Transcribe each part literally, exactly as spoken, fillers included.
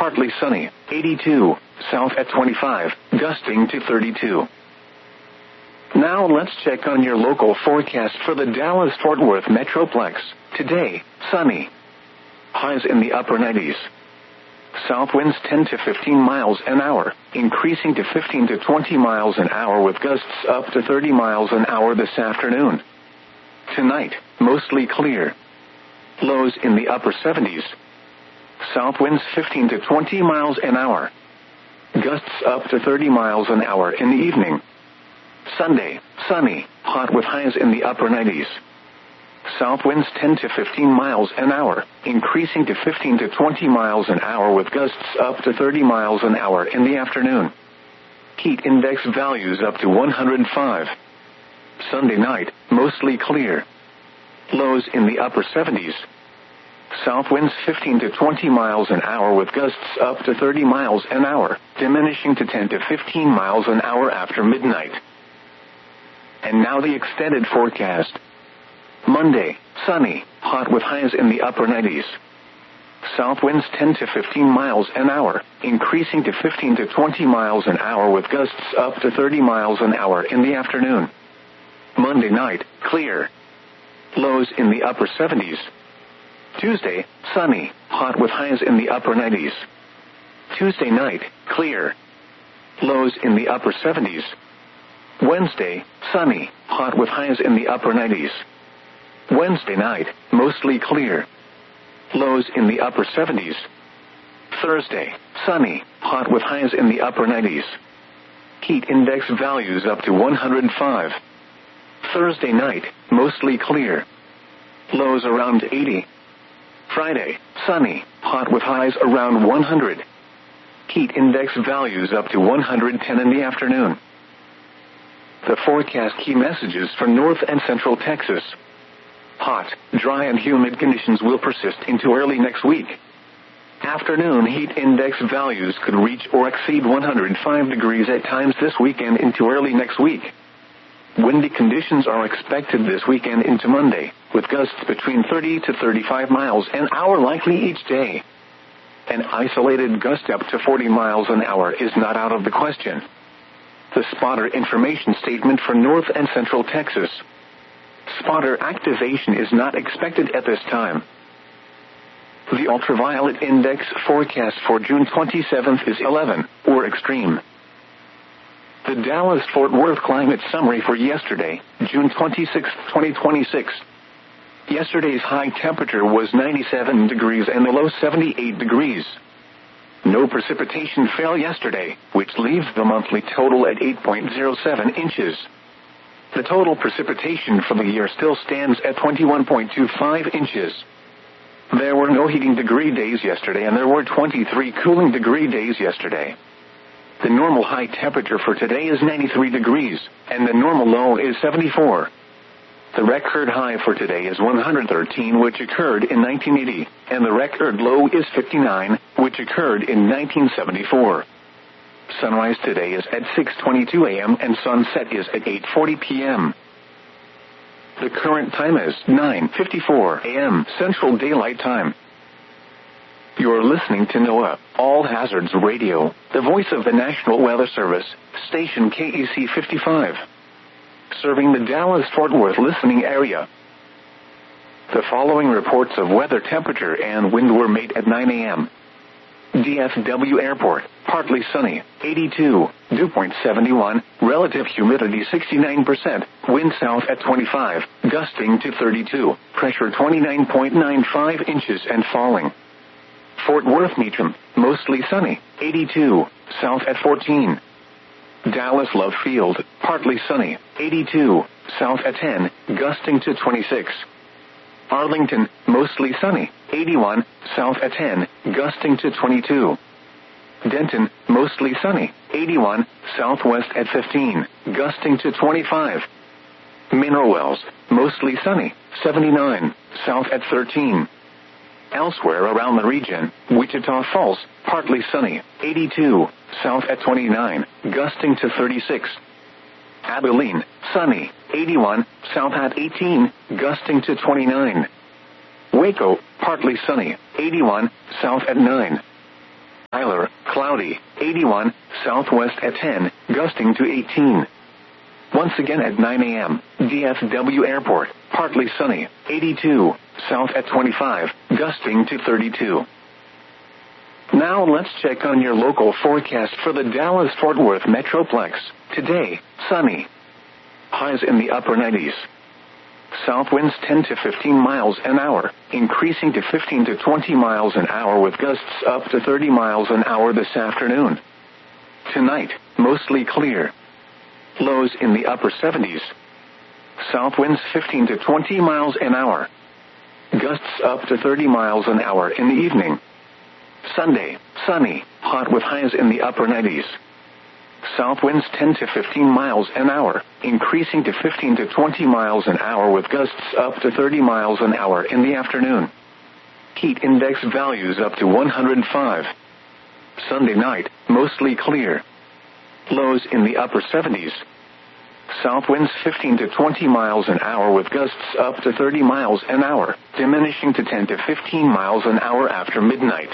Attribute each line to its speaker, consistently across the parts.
Speaker 1: partly sunny, eighty-two, south at twenty-five, gusting to thirty-two. Now let's check on your local forecast for the Dallas-Fort Worth Metroplex. Today, sunny. Highs in the upper nineties. South winds ten to fifteen miles an hour, increasing to fifteen to twenty miles an hour with gusts up to thirty miles an hour this afternoon. Tonight, mostly clear. Lows in the upper seventies. South winds fifteen to twenty miles an hour. Gusts up to thirty miles an hour in the evening. Sunday, sunny, hot with highs in the upper nineties. South winds ten to fifteen miles an hour, increasing to fifteen to twenty miles an hour with gusts up to thirty miles an hour in the afternoon. Heat index values up to one hundred five. Sunday night, mostly clear. Lows in the upper seventies. South winds fifteen to twenty miles an hour with gusts up to thirty miles an hour, diminishing to ten to fifteen miles an hour after midnight. And now the extended forecast. Monday, sunny, hot with highs in the upper nineties. South winds ten to fifteen miles an hour, increasing to fifteen to twenty miles an hour with gusts up to thirty miles an hour in the afternoon. Monday night, clear. Lows in the upper seventies. Tuesday, sunny, hot with highs in the upper nineties. Tuesday night, clear. Lows in the upper seventies. Wednesday, sunny, hot with highs in the upper nineties. Wednesday night, mostly clear. Lows in the upper seventies. Thursday, sunny, hot with highs in the upper nineties. Heat index values up to one hundred five. Thursday night, mostly clear. Lows around eighty. Friday, sunny, hot with highs around one hundred. Heat index values up to one hundred ten in the afternoon. The forecast key messages for North and Central Texas. Hot, dry and humid conditions will persist into early next week. Afternoon heat index values could reach or exceed one hundred five degrees at times this weekend into early next week. Windy conditions are expected this weekend into Monday, with gusts between thirty to thirty-five miles an hour likely each day. An isolated gust up to forty miles an hour is not out of the question. The spotter information statement for North and Central Texas. Spotter activation is not expected at this time. The ultraviolet index forecast for June twenty-seventh is eleven, or extreme. The Dallas-Fort Worth climate summary for yesterday, June twenty-sixth, twenty twenty-six. Yesterday's high temperature was ninety-seven degrees and the low seventy-eight degrees. No precipitation fell yesterday, which leaves the monthly total at eight point zero seven inches. The total precipitation for the year still stands at twenty-one point two five inches. There were no heating degree days yesterday and there were twenty-three cooling degree days yesterday. The normal high temperature for today is ninety-three degrees, and the normal low is seventy-four. The record high for today is one hundred thirteen, which occurred in nineteen eighty, and the record low is fifty-nine, which occurred in nineteen seventy-four. Sunrise today is at six twenty-two a.m. and sunset is at eight forty p.m. The current time is nine fifty-four a.m. Central Daylight Time. You're listening to NOAA, All Hazards Radio, the voice of the National Weather Service, station K E C fifty-five. Serving the Dallas-Fort Worth listening area. The following reports of weather temperature and wind were made at nine a.m. D F W Airport, partly sunny, eighty-two, dew point seventy-one, relative humidity sixty-nine percent, wind south at twenty-five, gusting to thirty-two, pressure twenty-nine point nine five inches and falling. Fort Worth Meacham, mostly sunny, eighty-two, south at fourteen. Dallas Love Field, partly sunny, eighty-two, south at ten, gusting to twenty-six. Arlington, mostly sunny, eighty-one, south at ten, gusting to twenty-two. Denton, mostly sunny, eighty-one, southwest at fifteen, gusting to twenty-five. Mineral Wells, mostly sunny, seventy-nine, south at thirteen. Elsewhere around the region, Wichita Falls, partly sunny, eighty-two, south at twenty-nine, gusting to thirty-six. Abilene, sunny, eighty-one, south at eighteen, gusting to twenty-nine. Waco, partly sunny, eighty-one, south at nine. cloudy, eighty-one, southwest at ten, gusting to eighteen. Once again at nine a.m., D F W Airport, partly sunny, eighty-two, south at twenty-five, gusting to thirty-two. Now let's check on your local forecast for the Dallas-Fort Worth Metroplex. Today, sunny. Highs in the upper nineties. South winds ten to fifteen miles an hour, increasing to fifteen to twenty miles an hour with gusts up to thirty miles an hour this afternoon. Tonight, mostly clear. Lows in the upper seventies. South winds fifteen to twenty miles an hour. Gusts up to thirty miles an hour in the evening. Sunday, sunny, hot with highs in the upper nineties. South winds ten to fifteen miles an hour, increasing to fifteen to twenty miles an hour with gusts up to thirty miles an hour in the afternoon. Heat index values up to one hundred five. Sunday night, mostly clear. Lows in the upper seventies. South winds fifteen to twenty miles an hour with gusts up to thirty miles an hour, diminishing to ten to fifteen miles an hour after midnight.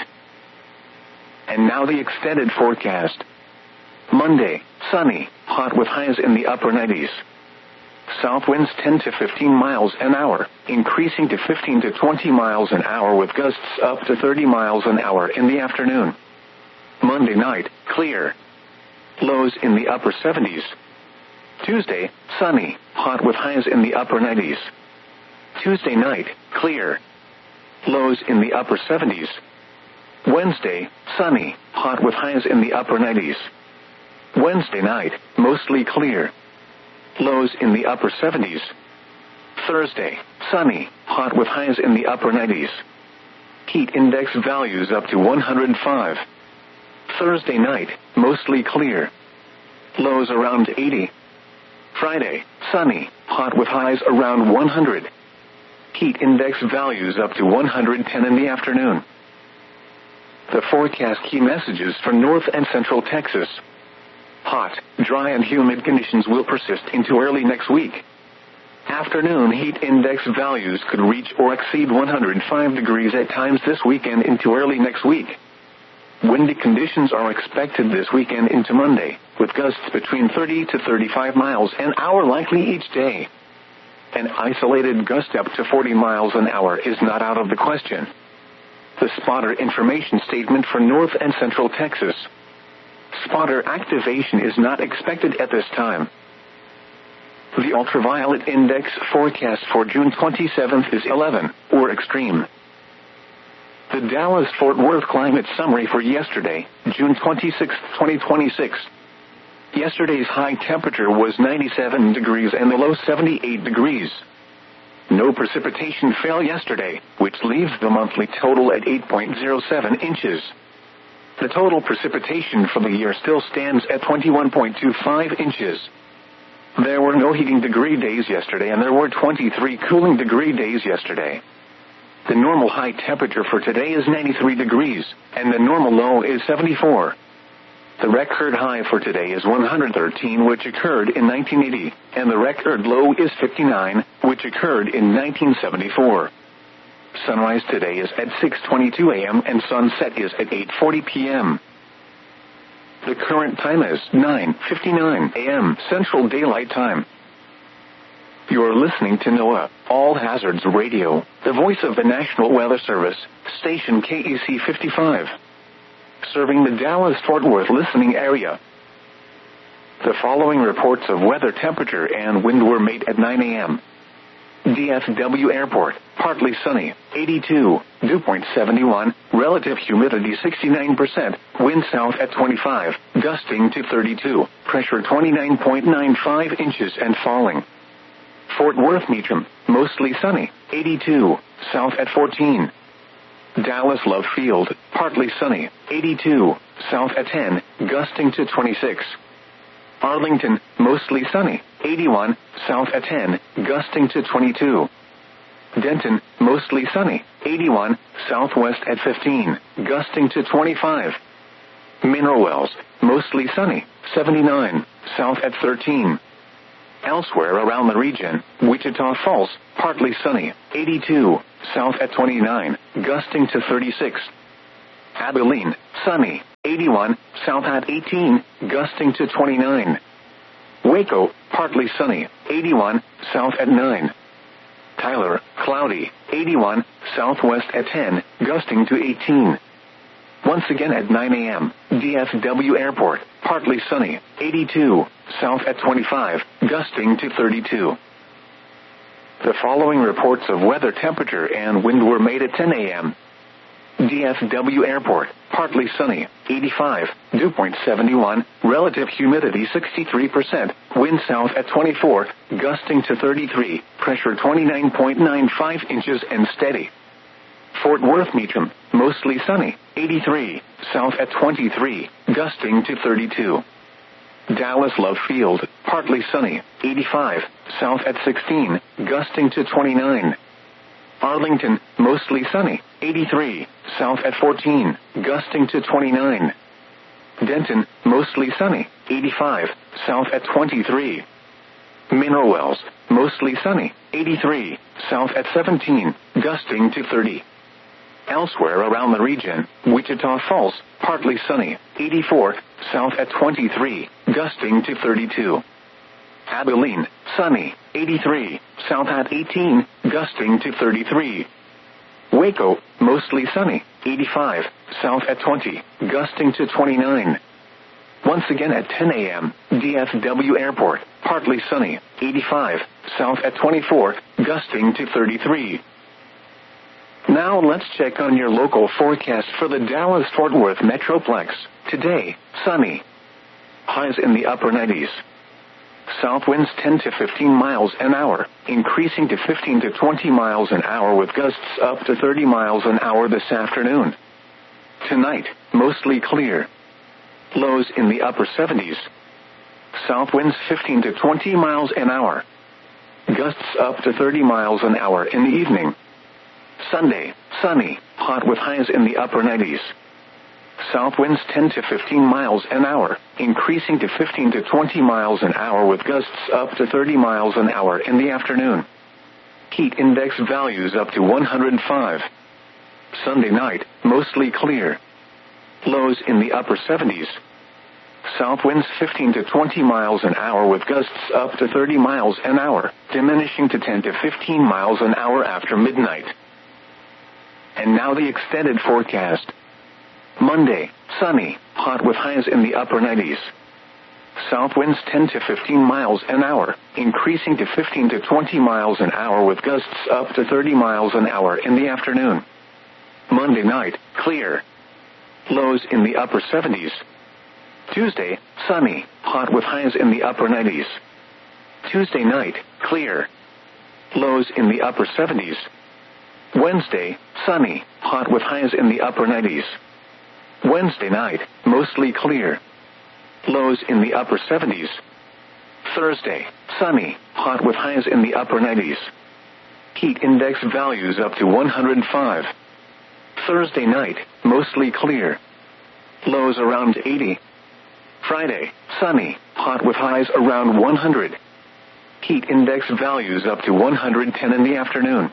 Speaker 1: And now the extended forecast. Monday, sunny, hot with highs in the upper nineties. South winds ten to fifteen miles an hour, increasing to fifteen to twenty miles an hour with gusts up to thirty miles an hour in the afternoon. Monday night, clear. Lows in the upper seventies. Tuesday, sunny, hot with highs in the upper nineties. Tuesday night, clear. Lows in the upper seventies. Wednesday, sunny, hot with highs in the upper nineties. Wednesday night, mostly clear. Lows in the upper seventies. Thursday, sunny, hot with highs in the upper nineties. Heat index values up to one hundred five. Thursday night, mostly clear. Lows around eighty. Friday, sunny, hot with highs around one hundred. Heat index values up to one hundred ten in the afternoon. The forecast key messages for North and Central Texas. Hot, dry and humid conditions will persist into early next week. Afternoon heat index values could reach or exceed one hundred five degrees at times this weekend into early next week. Windy conditions are expected this weekend into Monday, with gusts between thirty to thirty-five miles an hour likely each day. An isolated gust up to forty miles an hour is not out of the question. The spotter information statement for North and Central Texas. Spotter activation is not expected at this time. The ultraviolet index forecast for June twenty-seventh is eleven, or extreme. The Dallas-Fort Worth climate summary for yesterday, June twenty-sixth, twenty twenty-six. Yesterday's high temperature was ninety-seven degrees and the low seventy-eight degrees. No precipitation fell yesterday, which leaves the monthly total at eight point zero seven inches. The total precipitation for the year still stands at twenty-one point two five inches. There were no heating degree days yesterday and there were twenty-three cooling degree days yesterday. The normal high temperature for today is ninety-three degrees, and the normal low is seventy-four. The record high for today is one hundred thirteen, which occurred in nineteen eighty, and the record low is fifty-nine, which occurred in nineteen seventy-four. Sunrise today is at six twenty-two a.m. and sunset is at eight forty p.m. The current time is nine fifty-nine a.m. Central Daylight Time. You're listening to NOAA, All Hazards Radio, the voice of the National Weather Service, station K E C fifty-five. Serving the Dallas-Fort Worth listening area. The following reports of weather temperature and wind were made at nine a.m. D F W Airport, partly sunny, eighty-two, dew point seventy-one, relative humidity sixty-nine percent, wind south at twenty-five, gusting to thirty-two, pressure twenty-nine point nine five inches and falling. Fort Worth Meacham, mostly sunny, eighty-two, south at fourteen. Dallas Love Field, partly sunny, eighty-two, south at ten, gusting to twenty-six. Arlington, mostly sunny, eighty-one, south at ten, gusting to twenty-two. Denton, mostly sunny, eighty-one, southwest at fifteen, gusting to twenty-five. Mineral Wells, mostly sunny, seventy-nine, south at thirteen. Elsewhere around the region, Wichita Falls, partly sunny, eighty-two, south at twenty-nine, gusting to thirty-six. Abilene, sunny, eighty eighty-one, south at eighteen, gusting to twenty-nine. Waco, partly sunny, eighty-one, south at nine. Tyler, cloudy, eighty-one, southwest at ten, gusting to eighteen. Once again at nine a.m., D F W Airport, partly sunny, eighty-two, south at twenty-five, gusting to thirty-two. The following reports of weather temperature and wind were made at ten a.m. D F W Airport, partly sunny, eighty-five, dew point seventy-one, relative humidity sixty-three percent, wind south at twenty-four, gusting to thirty-three, pressure twenty-nine point nine five inches and steady. Fort Worth Meacham, mostly sunny, eighty-three, south at twenty-three, gusting to thirty-two. Dallas Love Field, partly sunny, eighty-five, south at sixteen, gusting to twenty-nine. Arlington, mostly sunny, eighty-three, south at fourteen, gusting to twenty-nine. Denton, mostly sunny, eighty-five, south at twenty-three. Mineral Wells, mostly sunny, eighty-three, south at seventeen, gusting to thirty. Elsewhere around the region, Wichita Falls, partly sunny, eighty-four, south at twenty-three, gusting to thirty-two. Abilene, sunny, eighty-three, south at eighteen, gusting to thirty-three. Waco, mostly sunny, eighty-five, south at twenty, gusting to twenty-nine. Once again at ten a.m., D F W Airport, partly sunny, eighty-five, south at twenty-four, gusting to thirty-three. Now let's check on your local forecast for the Dallas-Fort Worth Metroplex. Today, sunny. Highs in the upper nineties. South winds ten to fifteen miles an hour, increasing to fifteen to twenty miles an hour with gusts up to thirty miles an hour this afternoon. Tonight, mostly clear. Lows in the upper seventies. South winds fifteen to twenty miles an hour. Gusts up to thirty miles an hour in the evening. Sunday, sunny, hot with highs in the upper nineties. South winds ten to fifteen miles an hour, increasing to fifteen to twenty miles an hour with gusts up to thirty miles an hour in the afternoon. Heat index values up to one hundred five. Sunday night, mostly clear. Lows in the upper seventies. South winds fifteen to twenty miles an hour with gusts up to thirty miles an hour, diminishing to ten to fifteen miles an hour after midnight. And now the extended forecast. Monday, sunny, hot with highs in the upper nineties. South winds ten to fifteen miles an hour, increasing to fifteen to twenty miles an hour with gusts up to thirty miles an hour in the afternoon. Monday night, clear. Lows in the upper seventies. Tuesday, sunny, hot with highs in the upper nineties. Tuesday night, clear. Lows in the upper seventies. Wednesday, sunny, hot with highs in the upper nineties. Wednesday night, mostly clear. Lows in the upper seventies. Thursday, sunny, hot with highs in the upper nineties. Heat index values up to one hundred five. Thursday night, mostly clear. Lows around eighty. Friday, sunny, hot with highs around one hundred. Heat index values up to one hundred ten in the afternoon.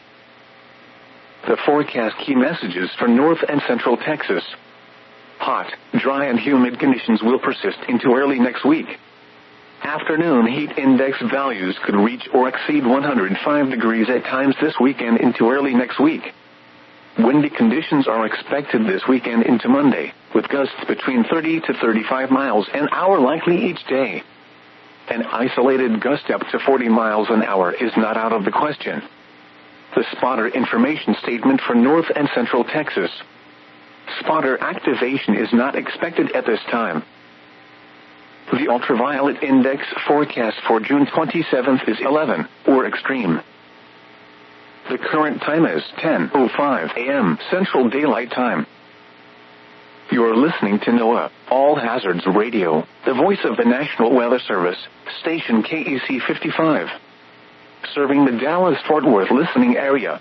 Speaker 1: The forecast key messages for North and Central Texas. Hot, dry and humid conditions will persist into early next week. Afternoon heat index values could reach or exceed one hundred five degrees at times this weekend into early next week. Windy conditions are expected this weekend into Monday, with gusts between thirty to thirty-five miles an hour likely each day. An isolated gust up to forty miles an hour is not out of the question. The spotter information statement for North and Central Texas. Spotter activation is not expected at this time. The ultraviolet index forecast for June twenty-seventh is eleven, or extreme. The current time is ten oh five a.m. Central Daylight Time. You're listening to NOAA, All Hazards Radio, the voice of the National Weather Service, station K E C fifty-five. Serving the Dallas-Fort Worth listening area.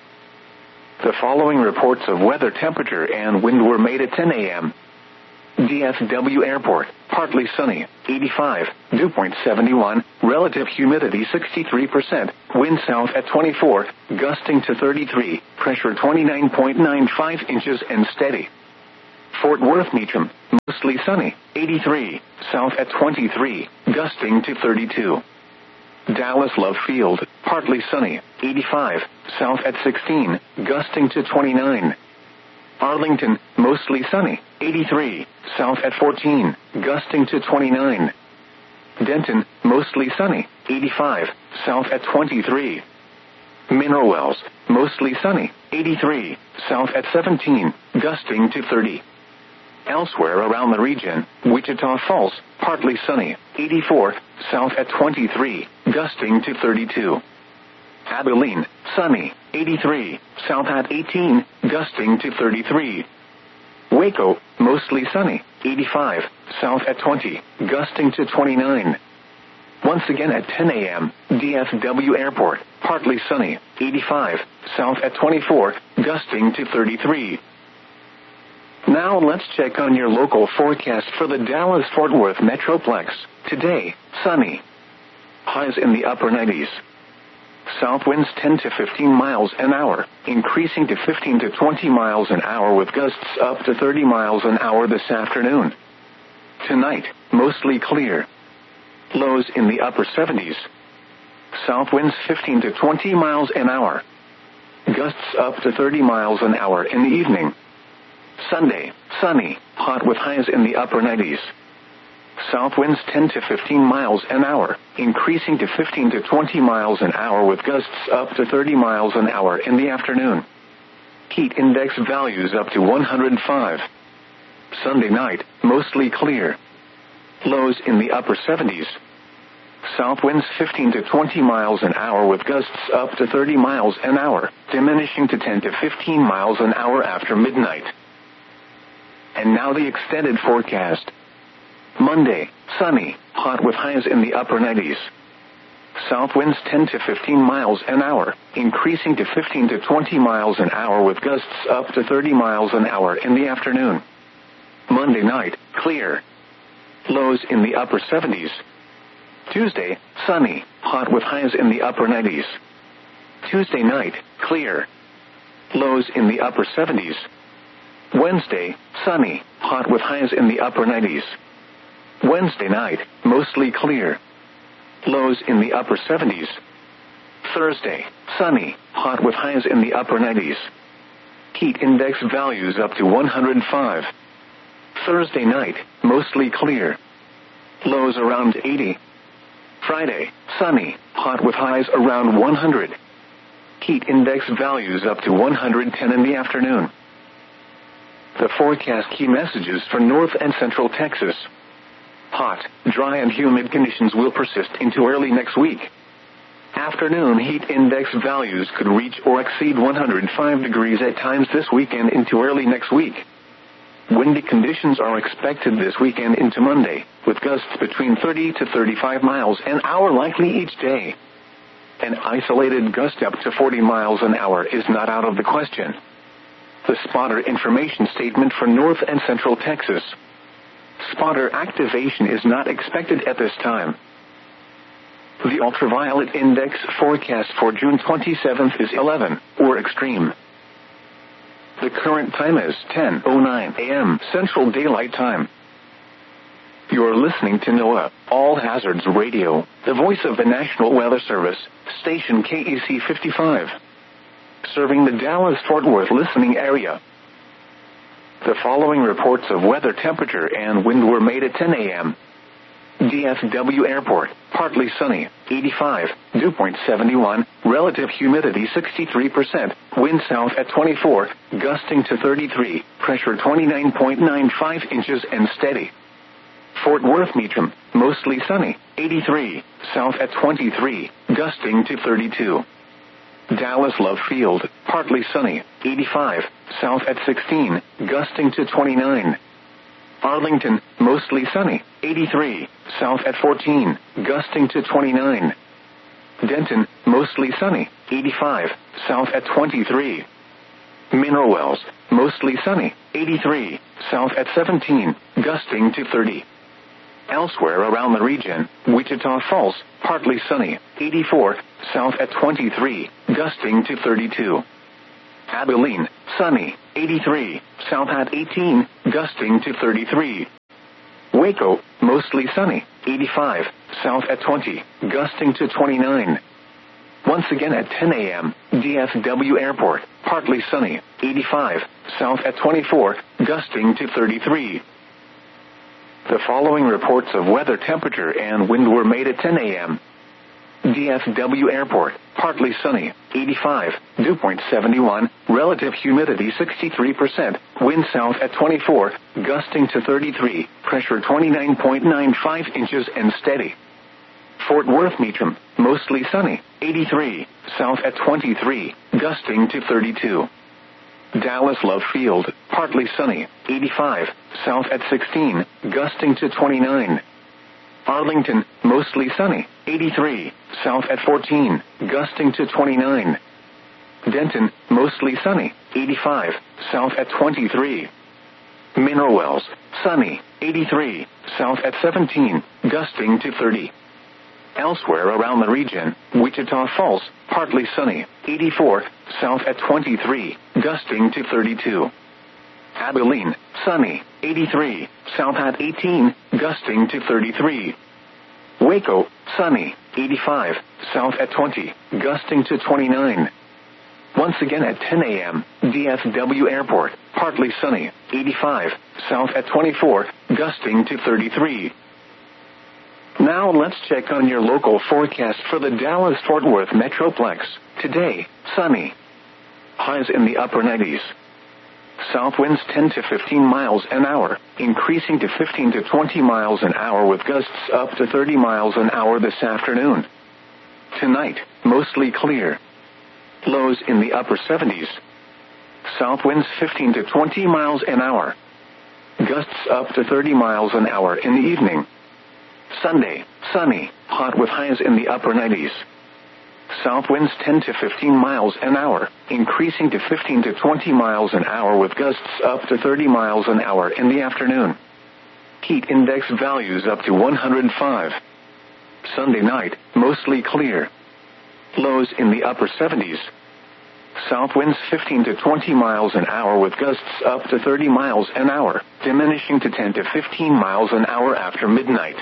Speaker 1: The following reports of weather temperature and wind were made at ten a.m. D F W Airport, partly sunny, eighty-five, dew point seventy-one, relative humidity sixty-three percent, wind south at twenty-four, gusting to thirty-three, pressure twenty-nine point nine five inches and steady. Fort Worth Meacham, mostly sunny, eighty-three, south at twenty-three, gusting to thirty-two. Dallas Love Field, partly sunny, eighty-five, south at sixteen, gusting to twenty-nine. Arlington, mostly sunny, eighty-three, south at fourteen, gusting to twenty-nine. Denton, mostly sunny, eighty-five, south at twenty-three. Mineral Wells, mostly sunny, eighty-three, south at seventeen, gusting to thirty. Elsewhere around the region, Wichita Falls, partly sunny, eighty-four, south at twenty-three, gusting to thirty-two. Abilene, sunny, eighty-three, south at eighteen, gusting to thirty-three. Waco, mostly sunny, eighty-five, south at twenty, gusting to twenty-nine. Once again at ten a.m., D F W Airport, partly sunny, eighty-five, south at twenty-four, gusting to thirty-three. Now let's check on your local forecast for the Dallas-Fort Worth Metroplex. Today, sunny. Highs in the upper nineties. South winds ten to fifteen miles an hour, increasing to fifteen to twenty miles an hour with gusts up to thirty miles an hour this afternoon. Tonight, mostly clear. Lows in the upper seventies. South winds fifteen to twenty miles an hour. Gusts up to thirty miles an hour in the evening. Sunday, sunny, hot with highs in the upper nineties. South winds ten to fifteen miles an hour, increasing to fifteen to twenty miles an hour with gusts up to thirty miles an hour in the afternoon. Heat index values up to one hundred five. Sunday night, mostly clear. Lows in the upper seventies. South winds fifteen to twenty miles an hour with gusts up to thirty miles an hour, diminishing to ten to fifteen miles an hour after midnight. And now the extended forecast. Monday, sunny, hot with highs in the upper nineties. South winds ten to fifteen miles an hour, increasing to fifteen to twenty miles an hour with gusts up to thirty miles an hour in the afternoon. Monday night, clear. Lows in the upper seventies. Tuesday, sunny, hot with highs in the upper nineties. Tuesday night, clear. Lows in the upper seventies. Wednesday, sunny, hot with highs in the upper nineties. Wednesday night, mostly clear. Lows in the upper seventies. Thursday, sunny, hot with highs in the upper nineties. Heat index values up to one hundred five. Thursday night, mostly clear. Lows around eighty. Friday, sunny, hot with highs around one hundred. Heat index values up to one hundred ten in the afternoon. The forecast key messages for North and Central Texas. Hot, dry and humid conditions will persist into early next week. Afternoon heat index values could reach or exceed one hundred five degrees at times this weekend into early next week. Windy conditions are expected this weekend into Monday, with gusts between thirty to thirty-five miles an hour likely each day. An isolated gust up to forty miles an hour is not out of the question. The spotter information statement for North and Central Texas. Spotter activation is not expected at this time. The ultraviolet index forecast for June twenty-seventh is eleven, or extreme. The current time is ten oh nine a.m. Central Daylight Time. You're listening to NOAA, All Hazards Radio, the voice of the National Weather Service, station K E C fifty-five. Serving the Dallas-Fort Worth listening area. The following reports of weather temperature and wind were made at ten a.m. D F W Airport, partly sunny, eighty-five, dew point seventy-one, relative humidity sixty-three percent, wind south at twenty-four, gusting to thirty-three, pressure twenty-nine point nine five inches and steady. Fort Worth Meacham, mostly sunny, eighty-three, south at twenty-three, gusting to thirty-two. Dallas Love Field, partly sunny, eighty-five, south at sixteen, gusting to twenty-nine. Arlington, mostly sunny, eighty-three, south at fourteen, gusting to twenty-nine. Denton, mostly sunny, eighty-five, south at twenty-three. Mineral Wells, mostly sunny, eighty-three, south at seventeen, gusting to thirty. Elsewhere around the region, Wichita Falls, partly sunny, eighty-four, south at twenty-three, gusting to thirty-two. Abilene, sunny, eighty-three, south at eighteen, gusting to thirty-three. Waco, mostly sunny, eighty-five, south at twenty, gusting to twenty-nine. Once again at ten a.m., D F W Airport, partly sunny, eighty-five, south at twenty-four, gusting to thirty-three. The following reports of weather temperature and wind were made at ten a.m. D F W Airport, partly sunny, eighty-five, dew point seventy-one, relative humidity sixty-three percent, wind south at twenty-four, gusting to thirty-three, pressure twenty-nine point nine five inches and steady. Fort Worth Meacham, mostly sunny, eighty-three, south at twenty-three, gusting to thirty-two. Dallas Love Field, partly sunny, eighty-five, south at sixteen, gusting to twenty-nine. Arlington, mostly sunny, eighty-three, south at fourteen, gusting to twenty-nine. Denton, mostly sunny, eighty-five, south at twenty-three. Mineral Wells, sunny, eighty-three, south at seventeen, gusting to thirty. Elsewhere around the region, Wichita Falls, partly sunny, eighty-four, south at twenty-three, gusting to thirty-two. Abilene, sunny, eighty-three, south at eighteen, gusting to thirty-three. Waco, sunny, eighty-five, south at twenty, gusting to twenty-nine. Once again at ten a.m., D F W Airport, partly sunny, eighty-five, south at twenty-four, gusting to thirty-three. Now let's check on your local forecast for the Dallas-Fort Worth Metroplex. Today, sunny. Highs in the upper nineties. South winds ten to fifteen miles an hour, increasing to fifteen to twenty miles an hour with gusts up to thirty miles an hour this afternoon. Tonight, mostly clear. Lows in the upper seventies. South winds fifteen to twenty miles an hour. Gusts up to thirty miles an hour in the evening. Sunday, sunny, hot with highs in the upper nineties. South winds ten to fifteen miles an hour, increasing to fifteen to twenty miles an hour with gusts up to thirty miles an hour in the afternoon. Heat index values up to one hundred five. Sunday night, mostly clear. Lows in the upper seventies. South winds fifteen to twenty miles an hour with gusts up to thirty miles an hour, diminishing to ten to fifteen miles an hour after midnight.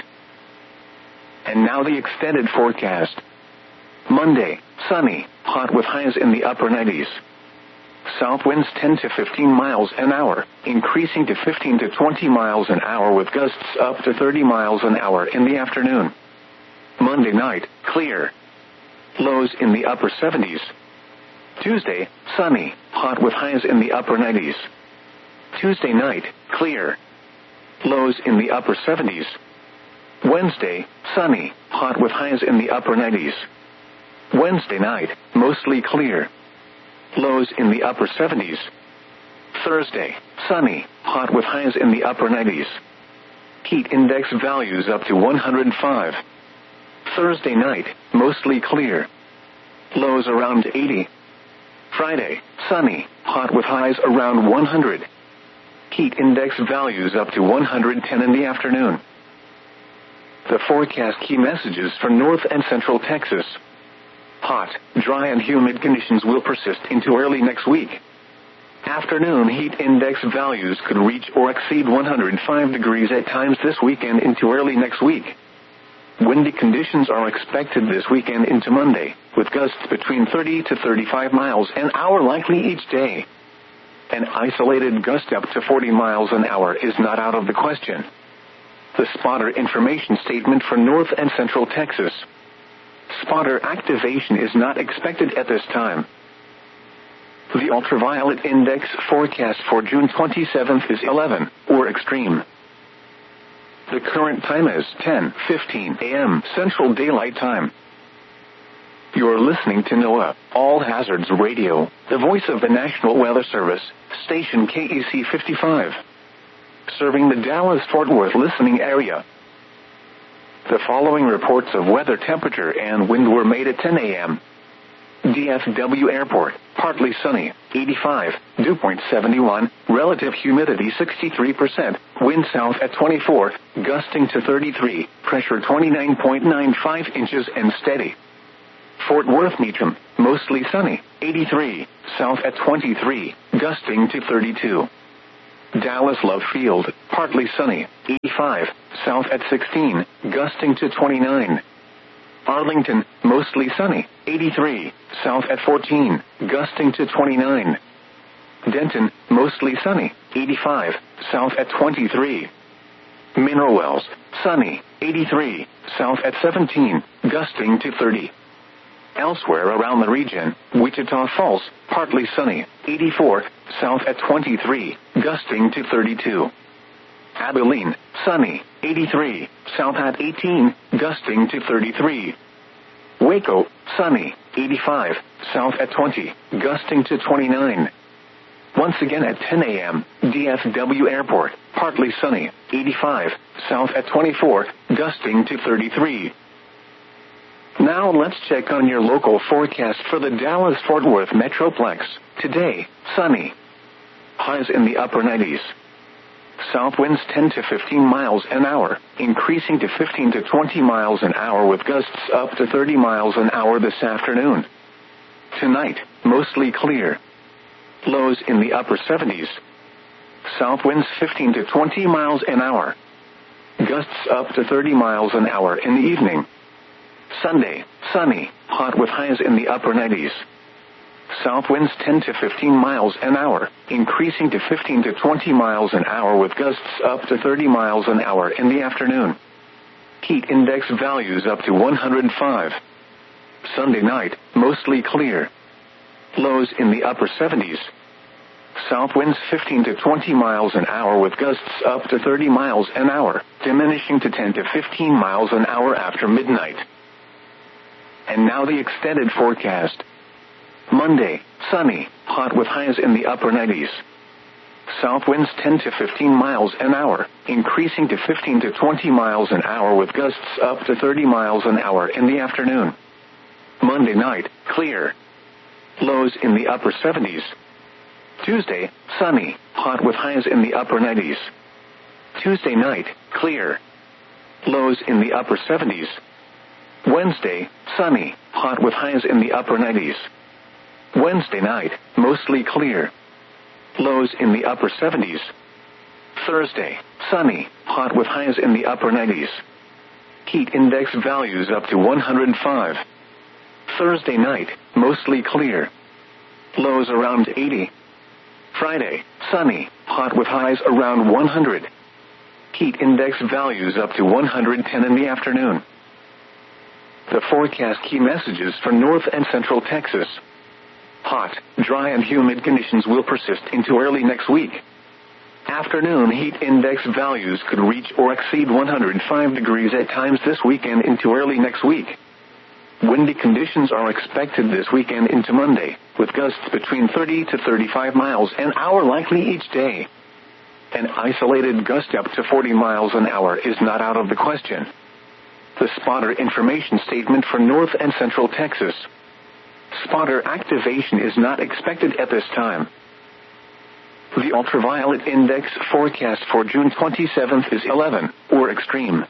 Speaker 1: And now the extended forecast. Monday, sunny, hot with highs in the upper nineties. South winds ten to fifteen miles an hour, increasing to fifteen to twenty miles an hour with gusts up to thirty miles an hour in the afternoon. Monday night, clear. Lows in the upper seventies. Tuesday, sunny, hot with highs in the upper nineties. Tuesday night, clear. Lows in the upper seventies. Wednesday, sunny, hot with highs in the upper nineties. Wednesday night, mostly clear. Lows in the upper seventies. Thursday, sunny, hot with highs in the upper nineties. Heat index values up to one hundred five. Thursday night, mostly clear. Lows around eighty. Friday, sunny, hot with highs around one hundred. Heat index values up to one hundred ten in the afternoon. The forecast key messages for North and Central Texas. Hot, dry and humid conditions will persist into early next week. Afternoon heat index values could reach or exceed one hundred five degrees at times this weekend into early next week. Windy conditions are expected this weekend into Monday, with gusts between thirty to thirty-five miles an hour likely each day. An isolated gust up to forty miles an hour is not out of the question. The spotter information statement for North and Central Texas. Spotter activation is not expected at this time. The ultraviolet index forecast for June twenty-seventh is eleven, or extreme. The current time is ten fifteen a.m. Central Daylight Time. You're listening to NOAA, All Hazards Radio, the voice of the National Weather Service, station K E C fifty-five. Serving the Dallas-Fort Worth listening area. The following reports of weather temperature and wind were made at ten a.m. D F W Airport, partly sunny, eighty-five, dew point seventy-one, relative humidity sixty-three percent, wind south at twenty-four, gusting to thirty-three, pressure twenty-nine point nine five inches and steady. Fort Worth Meacham, mostly sunny, eighty-three. South at twenty-three, gusting to thirty-two. Dallas Love Field, partly sunny, eighty-five. South at sixteen, gusting to twenty-nine. Arlington, mostly sunny, eighty-three. South at fourteen, gusting to twenty-nine. Denton, mostly sunny, eighty-five. South at twenty-three. Mineral Wells, sunny, eighty-three. South at seventeen, gusting to thirty. Elsewhere around the region, Wichita Falls, partly sunny, eighty-four. South at twenty-three, gusting to thirty-two. Abilene, sunny, eighty-three. South at eighteen, gusting to thirty-three. Waco, sunny, eighty-five. South at twenty, gusting to twenty-nine. Once again at ten a.m., D F W Airport, partly sunny, eighty-five. South at twenty-four, gusting to thirty-three. Now let's check on your local forecast for the Dallas-Fort Worth Metroplex. Today, sunny. Highs in the upper nineties. South winds ten to fifteen miles an hour, increasing to fifteen to twenty miles an hour with gusts up to thirty miles an hour this afternoon. Tonight, mostly clear. Lows in the upper seventies. South winds fifteen to twenty miles an hour. Gusts up to thirty miles an hour in the evening. Sunday, sunny, hot with highs in the upper nineties. South winds ten to fifteen miles an hour, increasing to fifteen to twenty miles an hour with gusts up to thirty miles an hour in the afternoon. Heat index values up to one hundred five. Sunday night, mostly clear. Lows in the upper seventies. South winds fifteen to twenty miles an hour with gusts up to thirty miles an hour, diminishing to ten to fifteen miles an hour after midnight. And now the extended forecast. Monday, sunny, hot with highs in the upper nineties. South winds ten to fifteen miles an hour, increasing to fifteen to twenty miles an hour with gusts up to thirty miles an hour in the afternoon. Monday night, clear. Lows in the upper seventies. Tuesday, sunny, hot with highs in the upper nineties. Tuesday night, clear. Lows in the upper seventies. Wednesday, sunny, hot with highs in the upper nineties. Wednesday night, mostly clear. Lows in the upper seventies. Thursday, sunny, hot with highs in the upper nineties. Heat index values up to one hundred five. Thursday night, mostly clear. Lows around eighty. Friday, sunny, hot with highs around one hundred. Heat index values up to one hundred ten in the afternoon. The forecast key messages for North and Central Texas. Hot, dry and humid conditions will persist into early next week. Afternoon heat index values could reach or exceed one hundred five degrees at times this weekend into early next week. Windy conditions are expected this weekend into Monday, with gusts between thirty to thirty-five miles an hour likely each day. An isolated gust up to forty miles an hour is not out of the question. The spotter information statement for North and Central Texas. Spotter activation is not expected at this time. The ultraviolet index forecast for June twenty-seventh is eleven, or extreme.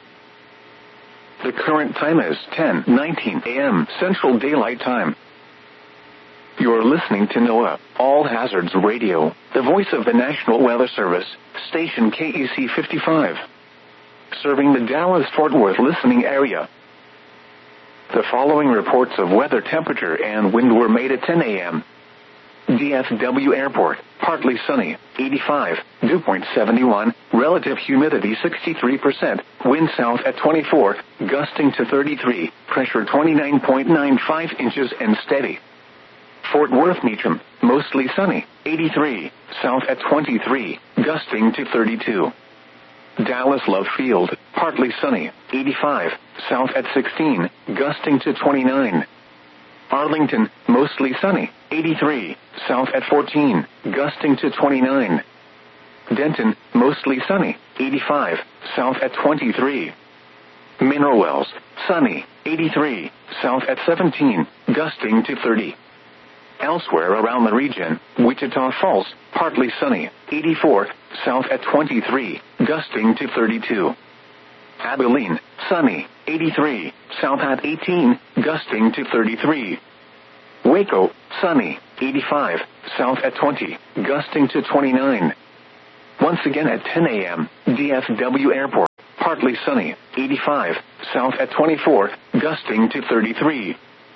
Speaker 1: The current time is ten nineteen a.m. Central Daylight Time. You're listening to NOAA, All Hazards Radio, the voice of the National Weather Service, station K E C fifty-five. Serving the Dallas-Fort Worth listening area. The following reports of weather temperature and wind were made at ten a.m. D F W Airport, partly sunny, eighty-five, dew point seventy-one, relative humidity sixty-three percent, wind south at twenty-four, gusting to thirty-three, pressure twenty-nine point nine five inches and steady. Fort Worth Meacham, mostly sunny, eighty-three, south at twenty-three, gusting to thirty-two. Dallas Love Field, partly sunny, eighty-five, south at sixteen, gusting to twenty-nine. Arlington, mostly sunny, eighty-three, south at fourteen, gusting to twenty-nine. Denton, mostly sunny, eighty-five, south at twenty-three. Mineral Wells, sunny, eighty-three, south at seventeen, gusting to thirty. Elsewhere around the region, Wichita Falls, partly sunny, eighty-four, south at twenty-three, gusting to thirty-two. Abilene, sunny, eighty-three, south at eighteen, gusting to thirty-three. Waco, sunny, eighty-five, south at twenty, gusting to twenty-nine. Once again at ten a.m., D F W Airport, partly sunny, eighty-five, south at twenty-four, gusting to thirty-three.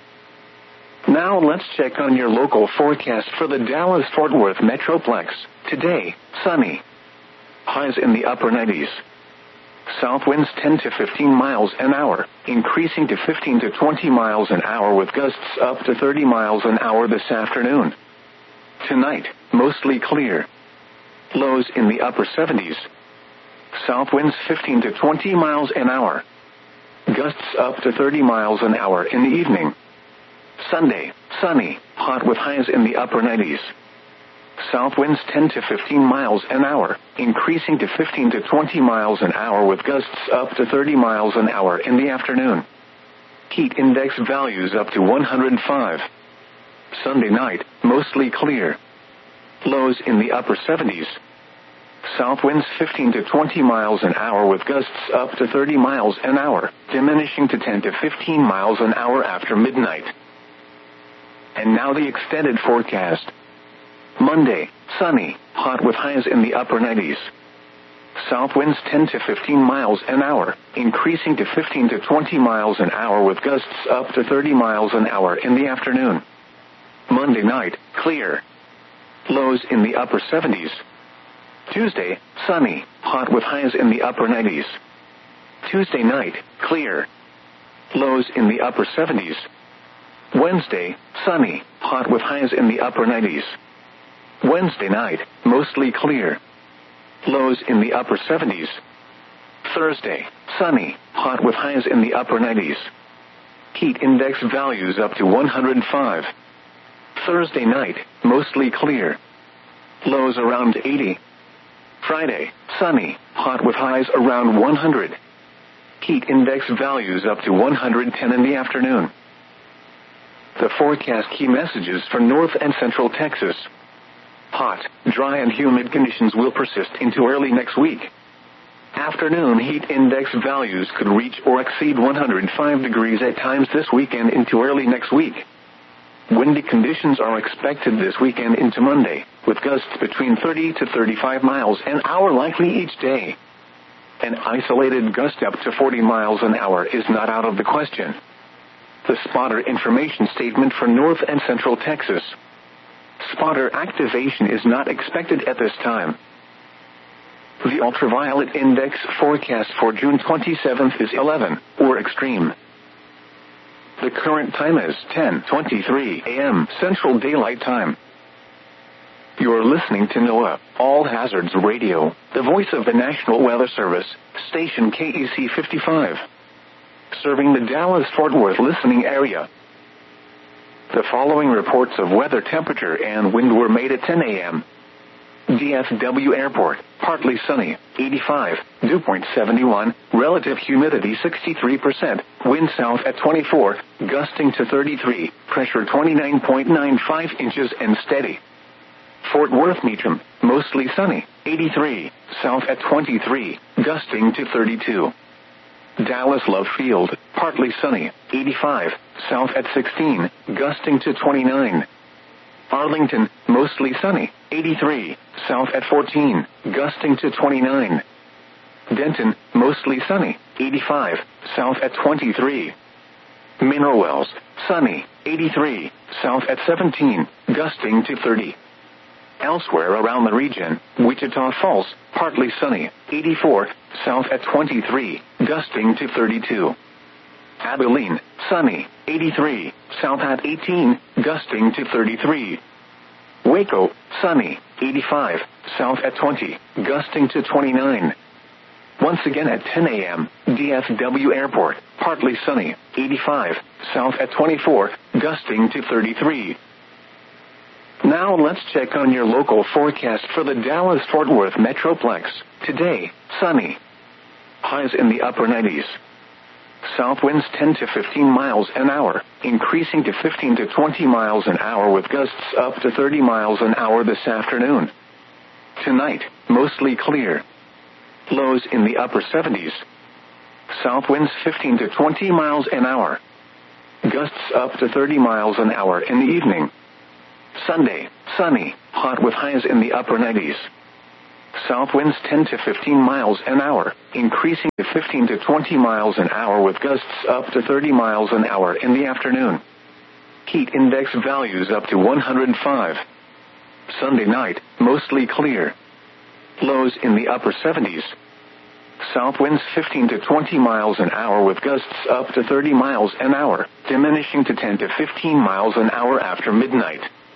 Speaker 1: Now let's check on your local forecast for the Dallas-Fort Worth Metroplex. Today, sunny. Highs in the upper nineties. South winds ten to fifteen miles an hour, increasing to fifteen to twenty miles an hour with gusts up to thirty miles an hour this afternoon. Tonight, mostly clear. Lows in the upper seventies. South winds fifteen to twenty miles an hour. Gusts up to thirty miles an hour in the evening. Sunday, sunny, hot with highs in the upper nineties. South winds ten to fifteen miles an hour, increasing to fifteen to twenty miles an hour with gusts up to thirty miles an hour in the afternoon. Heat index values up to one hundred five. Sunday night, mostly clear. Lows in the upper seventies. South winds fifteen to twenty miles an hour with gusts up to thirty miles an hour, diminishing to ten to fifteen miles an hour after midnight. And now the extended forecast. Monday, sunny, hot with highs in the upper nineties. South winds ten to fifteen miles an hour, increasing to fifteen to twenty miles an hour with gusts up to thirty miles an hour in the afternoon. Monday night, clear. Lows in the upper seventies. Tuesday, sunny, hot with highs in the upper nineties. Tuesday night, clear. Lows in the upper seventies. Wednesday, sunny, hot with highs in the upper nineties. Wednesday night, mostly clear. Lows in the upper seventies. Thursday, sunny, hot with highs in the upper nineties. Heat index values up to one hundred five. Thursday night, mostly clear. Lows around eighty. Friday, sunny, hot with highs around one hundred. Heat index values up to one hundred ten in the afternoon. The forecast key messages for North and Central Texas. Hot, dry and humid conditions will persist into early next week. Afternoon heat index values could reach or exceed one hundred five degrees at times this weekend into early next week. Windy conditions are expected this weekend into Monday, with gusts between thirty to thirty-five miles an hour likely each day. An isolated gust up to forty miles an hour is not out of the question. The spotter information statement for North and Central Texas. Spotter activation is not expected at this time. The ultraviolet index forecast for June twenty-seventh is eleven, or extreme. The current time is ten twenty-three a.m. Central Daylight Time. You're listening to NOAA, All Hazards Radio, the voice of the National Weather Service, station K E C fifty-five. Serving the Dallas-Fort Worth listening area. The following reports of weather temperature and wind were made at ten a.m. D F W Airport, partly sunny, eighty-five, dew point seventy-one, relative humidity sixty-three percent, wind south at twenty-four, gusting to thirty-three, pressure twenty-nine point nine five inches and steady. Fort Worth Meacham, mostly sunny, eighty-three, south at twenty-three, gusting to thirty-two. Dallas Love Field, partly sunny, eighty-five, south at sixteen, gusting to twenty-nine. Arlington, mostly sunny, eighty-three, south at fourteen, gusting to twenty-nine. Denton, mostly sunny, eighty-five, south at twenty-three. Mineral Wells, sunny, eighty-three, south at seventeen, gusting to thirty. Elsewhere around the region, Wichita Falls, partly sunny, eighty-four, south at twenty-three, gusting to thirty-two. Abilene, sunny, eighty-three, south at eighteen, gusting to thirty-three. Waco, sunny, eighty-five, south at twenty, gusting to twenty-nine. Once again at ten a.m., D F W Airport, partly sunny, eighty-five, south at twenty-four, gusting to thirty-three. Now let's check on your local forecast for the Dallas-Fort Worth Metroplex. Today, sunny. Highs in the upper nineties. South winds ten to fifteen miles an hour, increasing to fifteen to twenty miles an hour with gusts up to thirty miles an hour this afternoon. Tonight, mostly clear. Lows in the upper seventies. South winds fifteen to twenty miles an hour. Gusts up to thirty miles an hour in the evening. Sunday, sunny, hot with highs in the upper nineties. South winds ten to fifteen miles an hour, increasing to fifteen to twenty miles an hour with gusts up to thirty miles an hour in the afternoon. Heat index values up to one hundred five. Sunday night, mostly clear. Lows in the upper seventies. South winds fifteen to twenty miles an hour with gusts up to thirty miles an hour, diminishing to ten to fifteen miles an hour after midnight.